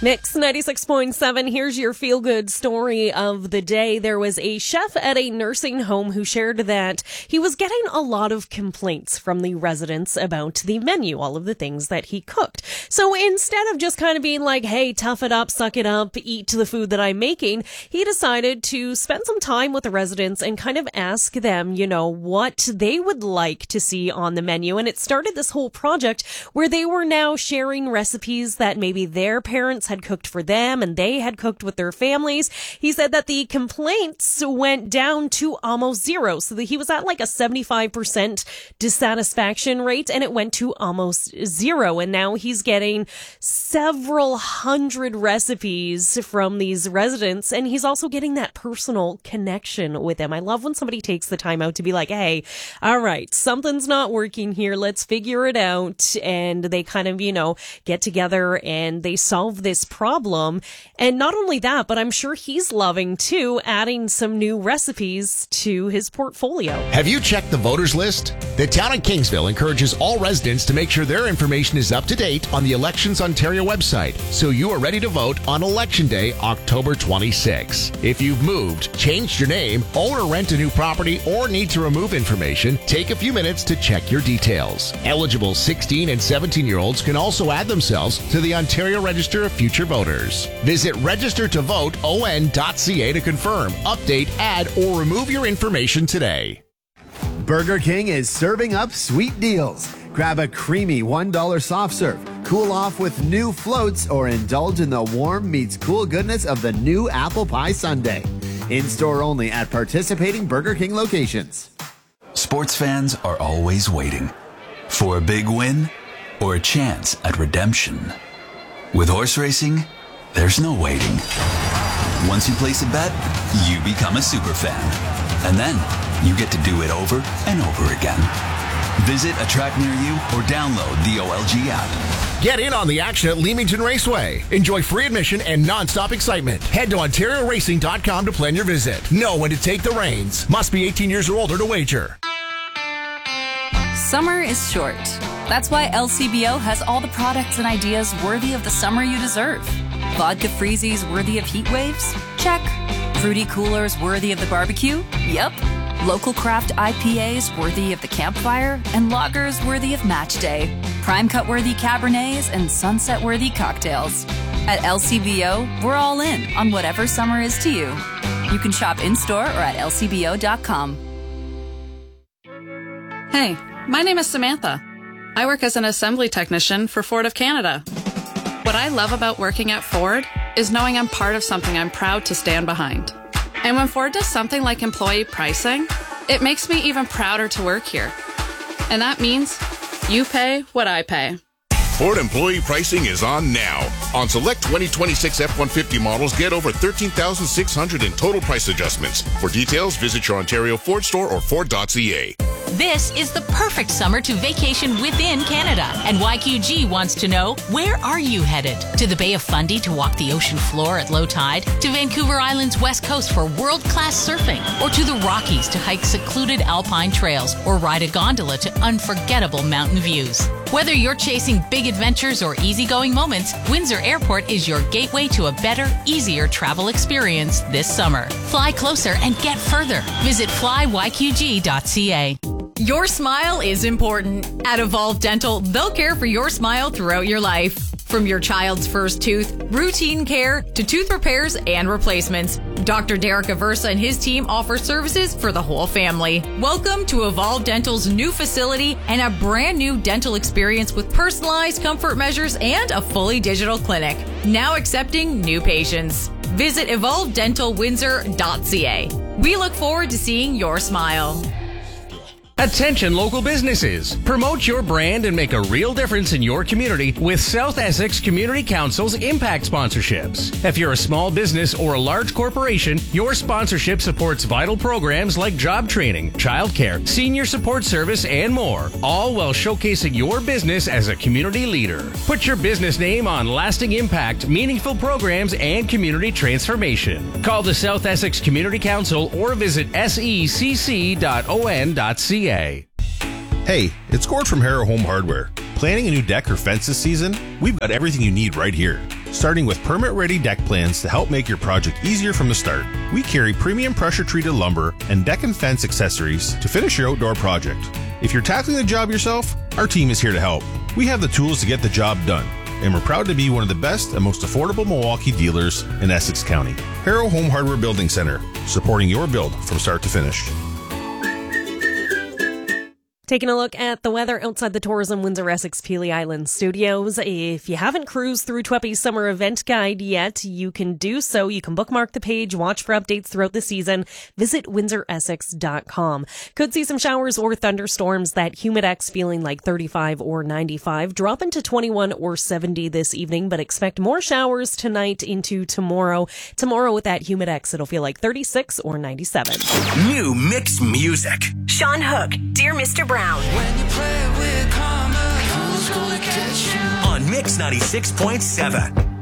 Mix 96.7, here's your feel-good story of the day. There was a chef at a nursing home who shared that he was getting a lot of complaints from the residents about the menu, all of the things that he cooked. So instead of just kind of being like, hey, tough it up, suck it up, eat the food that I'm making, he decided to spend some time with the residents and kind of ask them, what they would like to see on the menu. And it started this whole project where they were now sharing recipes that maybe their parents had cooked for them and they had cooked with their families. He said that the complaints went down to almost zero. So that he was at like a 75% dissatisfaction rate and it went to almost zero. And now he's getting several hundred recipes from these residents and he's also getting that personal connection with them. I love when somebody takes the time out to be like, hey, all right, something's not working here. Let's figure it out. And they kind of, get together and they solve this problem. And not only that, but I'm sure he's loving too, adding some new recipes to his portfolio. Have you checked the voters list? The town of Kingsville encourages all residents to make sure their information is up to date on the Elections Ontario website, so you are ready to vote on Election Day, October 26. If you've moved, changed your name, own or rent a new property, or need to remove information, take a few minutes to check your details. Eligible 16 and 17-year-olds can also add themselves to the Ontario Register of Future Voters. Visit registertovoteon.ca to confirm, update, add, or remove your information today. Burger King is serving up sweet deals. Grab a creamy $1 soft serve, cool off with new floats, or indulge in the warm meets cool goodness of the new apple pie sundae. In-store only at participating Burger King locations. Sports fans are always waiting for a big win or a chance at redemption. With horse racing, there's no waiting. Once you place a bet, you become a super fan. And then you get to do it over and over again. Visit a track near you or download the OLG app. Get in on the action at Leamington Raceway. Enjoy free admission and non-stop excitement. Head to OntarioRacing.com to plan your visit. Know when to take the reins. Must be 18 years or older to wager. Summer is short. That's why LCBO has all the products and ideas worthy of the summer you deserve. Vodka freezies worthy of heat waves? Check. Fruity coolers worthy of the barbecue? Yep. Local craft IPAs worthy of the campfire? And lagers worthy of match day. Prime cut worthy Cabernets and sunset worthy cocktails. At LCBO, we're all in on whatever summer is to you. You can shop in-store or at lcbo.com. Hey, my name is Samantha. I work as an assembly technician for Ford of Canada. What I love about working at Ford is knowing I'm part of something I'm proud to stand behind. And when Ford does something like employee pricing, it makes me even prouder to work here. And that means you pay what I pay. Ford employee pricing is on now. On select 2026 F-150 models, get over $13,600 in total price adjustments. For details, visit your Ontario Ford store or Ford.ca. This is the perfect summer to vacation within Canada. And YQG wants to know, where are you headed? To the Bay of Fundy to walk the ocean floor at low tide? To Vancouver Island's west coast for world-class surfing? Or to the Rockies to hike secluded alpine trails? Or ride a gondola to unforgettable mountain views? Whether you're chasing big adventures or easygoing moments, Windsor Airport is your gateway to a better, easier travel experience this summer. Fly closer and get further. Visit flyyqg.ca. Your smile is important. At Evolve Dental, they'll care for your smile throughout your life. From your child's first tooth, routine care, to tooth repairs and replacements, Dr. Derek Aversa and his team offer services for the whole family. Welcome to Evolve Dental's new facility and a brand new dental experience with personalized comfort measures and a fully digital clinic. Now accepting new patients. Visit evolvedentalwindsor.ca. We look forward to seeing your smile. Attention local businesses. Promote your brand and make a real difference in your community with South Essex Community Council's impact sponsorships. If you're a small business or a large corporation, your sponsorship supports vital programs like job training, childcare, senior support service, and more, all while showcasing your business as a community leader. Put your business name on lasting impact, meaningful programs, and community transformation. Call the South Essex Community Council or visit secc.on.ca. Hey, it's Gord from Harrow Home Hardware. Planning a new deck or fence this season? We've got everything you need right here. starting with permit-ready deck plans to help make your project easier from the start. We carry premium pressure-treated lumber and deck and fence accessories to finish your outdoor project. If you're tackling the job yourself, our team is here to help. We have the tools to get the job done, and we're proud to be one of the best and most affordable Milwaukee dealers in Essex County. Harrow Home Hardware Building Center, supporting your build from start to finish. Taking a look at the weather outside the Tourism Windsor Essex Pelee Island Studios. If you haven't cruised through TWEPI's summer event guide yet, you can do so. You can bookmark the page, watch for updates throughout the season. Visit windsoressex.com. Could see some showers or thunderstorms. That Humidex feeling like 35 or 95. Drop into 21 or 70 this evening, but expect more showers tonight into tomorrow. Tomorrow with that Humidex, it'll feel like 36 or 97. New mixed music. Sean Hook, Dear Mr. Brown. When you play with karma, who's gonna catch you? On Mix 96.7.